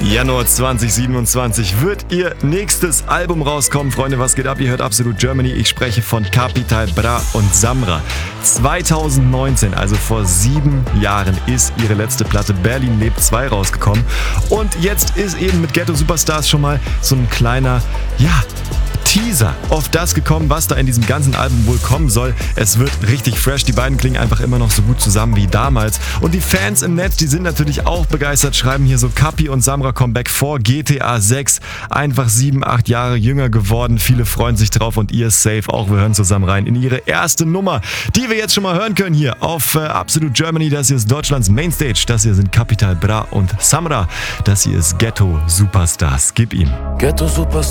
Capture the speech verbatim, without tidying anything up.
Januar zwanzig siebenundzwanzig wird ihr nächstes Album rauskommen. Freunde, was geht ab? Ihr hört Absolut Germany. Ich spreche von Capital Bra und Samra. zwanzig neunzehn, also vor sieben Jahren, ist ihre letzte Platte Berlin lebt zwei rausgekommen. Und jetzt ist eben mit Ghetto Superstars schon mal so ein kleiner, ja, Teaser auf das gekommen, was da in diesem ganzen Album wohl kommen soll. Es wird richtig fresh. Die beiden klingen einfach immer noch so gut zusammen wie damals. Und die Fans im Netz, die sind natürlich auch begeistert, schreiben hier so: Capi und Samra Comeback vor G T A sechs. Einfach sieben, acht Jahre jünger geworden. Viele freuen sich drauf und ihr safe auch. Wir hören zusammen rein in ihre erste Nummer, die wir jetzt schon mal hören können hier auf äh, Absolut Germany. Das hier ist Deutschlands Mainstage. Das hier sind Capital Bra und Samra. Das hier ist Ghetto Superstars. Gib ihm. Ghetto Superstars.